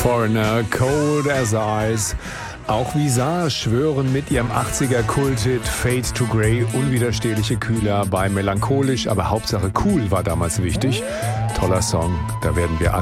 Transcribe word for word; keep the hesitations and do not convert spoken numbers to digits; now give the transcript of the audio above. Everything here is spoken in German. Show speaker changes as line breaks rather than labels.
Foreigner, Cold as Ice. Auch Visage schwören mit ihrem achtziger-Kult-Hit Fade to Grey unwiderstehliche Kühler bei melancholisch, aber Hauptsache cool war damals wichtig. Toller Song, da werden wir alle